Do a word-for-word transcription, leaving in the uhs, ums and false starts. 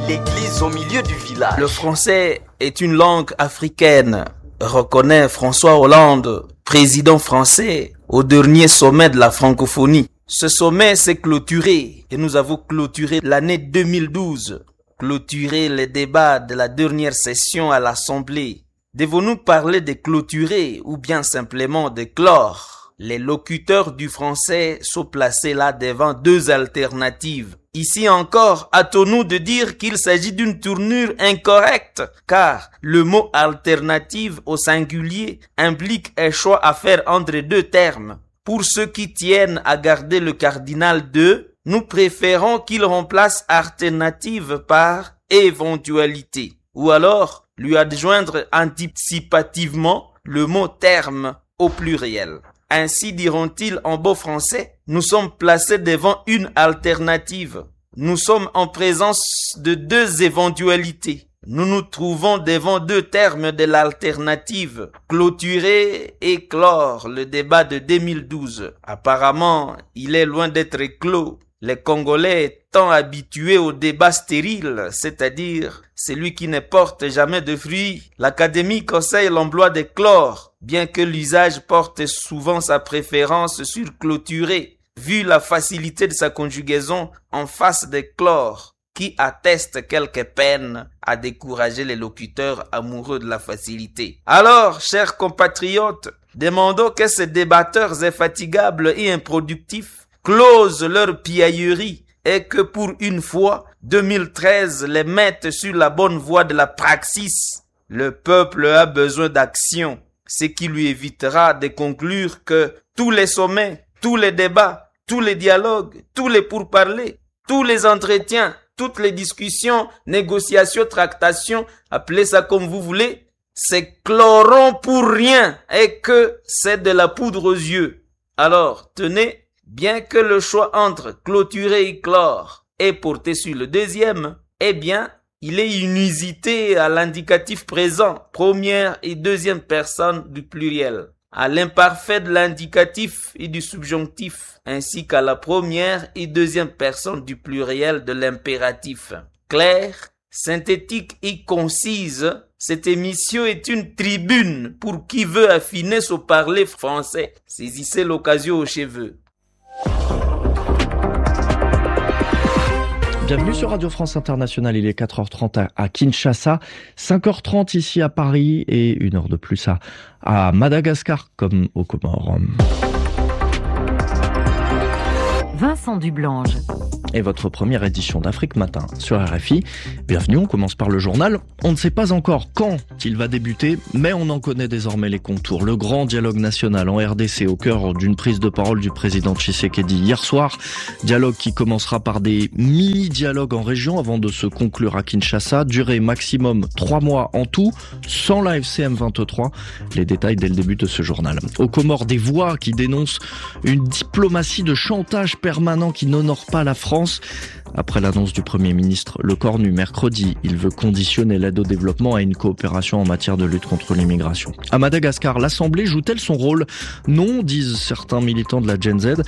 l'église au milieu du village. Le français est une langue africaine, reconnaît François Hollande, président français, au dernier sommet de la francophonie. Ce sommet s'est clôturé et nous avons clôturé l'année deux mille douze, clôturé les débats de la dernière session à l'Assemblée. Devons-nous parler de clôturer ou bien simplement de clore? Les locuteurs du français sont placés là devant deux alternatives. Ici encore, hâtons-nous de dire qu'il s'agit d'une tournure incorrecte, car le mot alternative au singulier implique un choix à faire entre deux termes. Pour ceux qui tiennent à garder le cardinal de, nous préférons qu'il remplace alternative par éventualité, ou alors lui adjoindre anticipativement le mot terme au pluriel. Ainsi diront-ils en beau français, nous sommes placés devant une alternative. Nous sommes en présence de deux éventualités. Nous nous trouvons devant deux termes de l'alternative, clôturer et clore le débat de deux mille douze. Apparemment, il est loin d'être clos. Les Congolais étant habitués au débat stérile, c'est-à-dire celui qui ne porte jamais de fruits, l'Académie conseille l'emploi de clore, bien que l'usage porte souvent sa préférence sur clôturer, vu la facilité de sa conjugaison en face de clore, qui atteste quelques peines à décourager les locuteurs amoureux de la facilité. Alors, chers compatriotes, demandons que ces débatteurs infatigables et improductifs closent leur piaillerie et que pour une fois, deux mille treize les mette sur la bonne voie de la praxis. Le peuple a besoin d'action, ce qui lui évitera de conclure que tous les sommets, tous les débats, tous les dialogues, tous les pourparlers, tous les entretiens, toutes les discussions, négociations, tractations, appelez ça comme vous voulez, c'est chlorant pour rien et que c'est de la poudre aux yeux. Alors, tenez, bien que le choix entre clôturer et clore est porté sur le deuxième, eh bien, il est inusité à l'indicatif présent, première et deuxième personne du pluriel, à l'imparfait de l'indicatif et du subjonctif, ainsi qu'à la première et deuxième personne du pluriel de l'impératif. Claire, synthétique et concise, cette émission est une tribune pour qui veut affiner son parler français. Saisissez l'occasion aux cheveux. Bienvenue sur Radio France Internationale, il est quatre heures trente à Kinshasa, cinq heures trente ici à Paris et une heure de plus à, à Madagascar comme aux Comores. Vincent Dublange. Et votre première édition d'Afrique Matin sur R F I. Bienvenue, on commence par le journal. On ne sait pas encore quand il va débuter, mais on en connaît désormais les contours. Le grand dialogue national en R D C au cœur d'une prise de parole du président Tshisekedi hier soir. Dialogue qui commencera par des mini-dialogues en région avant de se conclure à Kinshasa. Durée maximum trois mois en tout, sans la F C M vingt-trois. Les détails dès le début de ce journal. Aux Comores, des voix qui dénoncent une diplomatie de chantage permanent qui n'honore pas la France. Après l'annonce du Premier ministre Le Cornu mercredi, il veut conditionner l'aide au développement à une coopération en matière de lutte contre l'immigration. À Madagascar, l'Assemblée joue-t-elle son rôle? Non, disent certains militants de la Gen Z.